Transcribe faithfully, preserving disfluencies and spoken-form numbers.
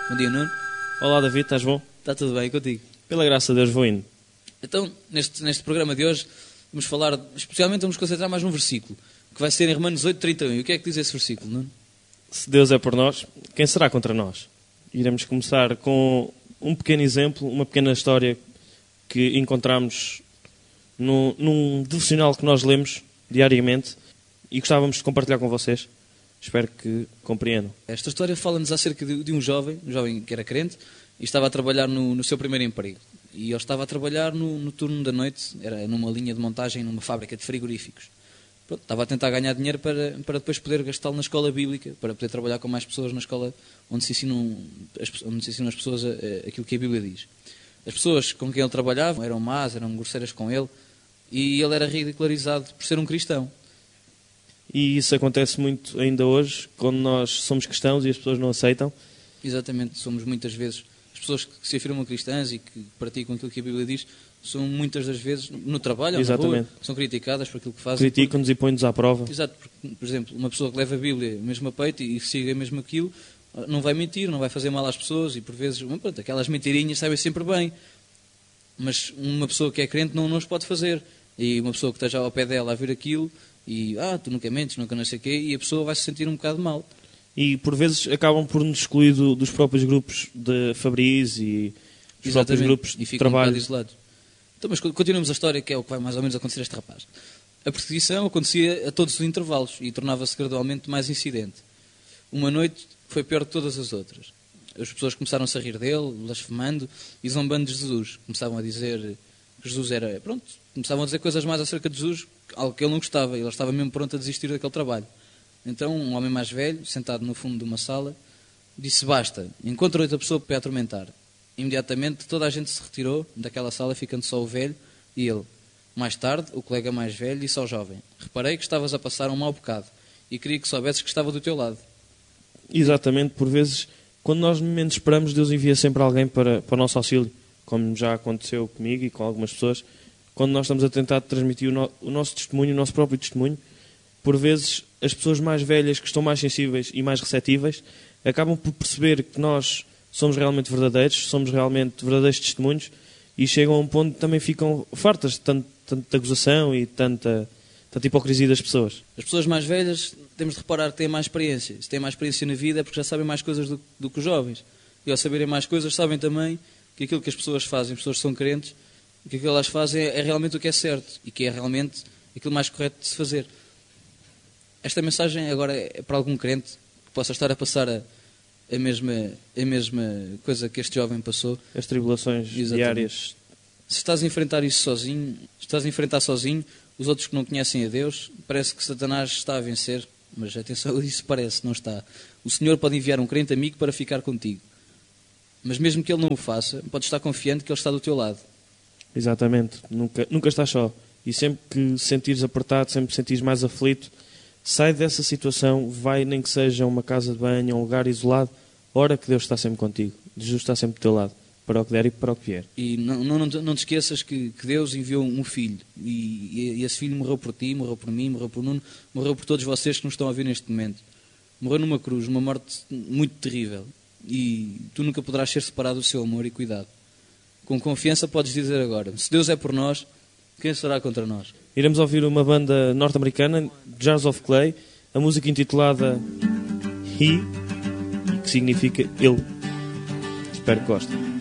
Bom dia, Nuno. Olá, David, estás bom? Está tudo bem contigo? Pela graça de Deus, vou indo. Então, neste, neste programa de hoje, vamos falar, especialmente vamos concentrar mais num versículo, que vai ser em Romanos oito, trinta e um. E o que é que diz esse versículo, Nuno? Se Deus é por nós, quem será contra nós? Iremos começar com um pequeno exemplo, uma pequena história que encontramos num, num devocional que nós lemos diariamente e gostávamos de compartilhar com vocês. Espero que compreendam. Esta história fala-nos acerca de, de um jovem, um jovem que era crente, e estava a trabalhar no, no seu primeiro emprego. E ele estava a trabalhar no, no turno da noite, era numa linha de montagem numa fábrica de frigoríficos. Pronto, estava a tentar ganhar dinheiro para, para depois poder gastá-lo na escola bíblica, para poder trabalhar com mais pessoas na escola onde se ensinam as, onde se ensinam as pessoas a, a, aquilo que a Bíblia diz. As pessoas com quem ele trabalhava eram más, eram grosseiras com ele, e ele era ridicularizado por ser um cristão. E isso acontece muito ainda hoje, quando nós somos cristãos e as pessoas não aceitam. Exatamente, somos muitas vezes, as pessoas que se afirmam cristãs e que praticam aquilo que a Bíblia diz, são muitas das vezes, no trabalho ou na rua, são criticadas por aquilo que fazem. Criticam-nos porque... e põem-nos à prova. Exato, porque, por exemplo, uma pessoa que leva a Bíblia mesmo a peito e siga mesmo aquilo, não vai mentir, não vai fazer mal às pessoas e por vezes, pronto, aquelas mentirinhas sabem sempre bem. Mas uma pessoa que é crente não, não os pode fazer. E uma pessoa que esteja ao pé dela a ver aquilo e, ah, tu nunca mentes, nunca não sei o quê, e a pessoa vai se sentir um bocado mal. E por vezes acabam por nos excluir do, dos próprios grupos de Fabris e dos próprios grupos e de trabalho. Um isolados. Então, mas continuamos a história, que é o que vai mais ou menos acontecer a este rapaz. A perseguição acontecia a todos os intervalos e tornava-se gradualmente mais incidente. Uma noite foi pior de todas as outras. As pessoas começaram-se a rir dele, blasfemando e zombando de Jesus. Começavam a dizer que Jesus era... Pronto, começavam a dizer coisas mais acerca de Jesus, algo que ele não gostava. Ele estava mesmo pronto a desistir daquele trabalho. Então, um homem mais velho, sentado no fundo de uma sala, disse: basta, encontra outra pessoa para atormentar. Imediatamente, toda a gente se retirou daquela sala, ficando só o velho e ele. Mais tarde, o colega mais velho disse ao jovem: reparei que estavas a passar um mau bocado e queria que soubesses que estava do teu lado. Exatamente, por vezes, quando nós menos esperamos, Deus envia sempre alguém para, para o nosso auxílio, como já aconteceu comigo e com algumas pessoas. Quando nós estamos a tentar transmitir o, no, o nosso testemunho, o nosso próprio testemunho, por vezes as pessoas mais velhas, que estão mais sensíveis e mais receptíveis, acabam por perceber que nós somos realmente verdadeiros, somos realmente verdadeiros testemunhos, e chegam a um ponto que também ficam fartas de tanto, tanta gozação e tanta, tanta hipocrisia das pessoas. As pessoas mais velhas, temos de reparar que têm mais experiência. Se têm mais experiência na vida é porque já sabem mais coisas do, do que os jovens. E ao saberem mais coisas, sabem também que aquilo que as pessoas fazem, as pessoas que são crentes, que aquilo que elas fazem é realmente o que é certo e que é realmente aquilo mais correto de se fazer. Esta mensagem agora é para algum crente que possa estar a passar a, a, mesma, a mesma coisa que este jovem passou. As tribulações Exatamente. diárias. Se estás a enfrentar isso sozinho, se estás a enfrentar sozinho, os outros que não conhecem a Deus, parece que Satanás está a vencer. Mas atenção, isso parece, não está. O Senhor pode enviar um crente amigo para ficar contigo. Mas mesmo que Ele não o faça, podes estar confiante que Ele está do teu lado. Exatamente. Nunca, nunca estás só. E sempre que sentires apertado, sempre que sentires mais aflito, sai dessa situação, vai nem que seja uma casa de banho, um lugar isolado, ora que Deus está sempre contigo. Jesus está sempre do teu lado, para o que der e para o que vier. E não, não, não te esqueças que, que Deus enviou um filho, e, e esse filho morreu por ti, morreu por mim, morreu por Nuno, morreu por todos vocês que nos estão a ouvir neste momento. Morreu numa cruz, uma morte muito terrível, e tu nunca poderás ser separado do seu amor e cuidado. Com confiança podes dizer agora: se Deus é por nós, quem será contra nós? Iremos ouvir uma banda norte-americana, Jars of Clay, a música intitulada He, que significa Ele. Espero que gostem.